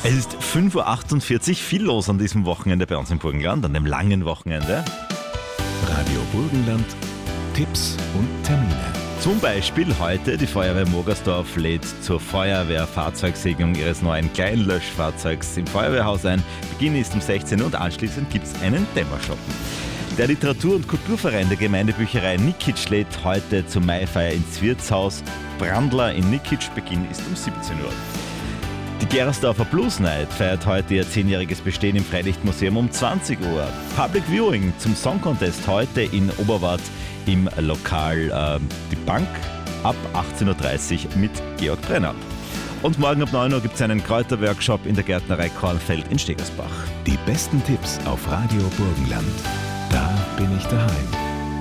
Es ist 5.48 Uhr, viel los an diesem Wochenende bei uns im Burgenland, an dem langen Wochenende. Radio Burgenland, Tipps und Termine. Zum Beispiel heute, die Feuerwehr Mogersdorf lädt zur Feuerwehrfahrzeugsegnung ihres neuen Kleinlöschfahrzeugs im Feuerwehrhaus ein. Beginn ist um 16 Uhr und anschließend gibt es einen Dämmerschoppen. Der Literatur- und Kulturverein der Gemeindebücherei Nikic lädt heute zur Maifeier ins Wirtshaus Brandler in Nikic. Beginn ist um 17 Uhr. Die Gerersdorfer Blues Night feiert heute ihr 10-jähriges Bestehen im Freilichtmuseum um 20 Uhr. Public Viewing zum Song Contest heute in Oberwart im Lokal Die Bank ab 18.30 Uhr mit Georg Brenner. Und morgen ab 9 Uhr gibt es einen Kräuterworkshop in der Gärtnerei Kornfeld in Stegersbach. Die besten Tipps auf Radio Burgenland. Da bin ich daheim.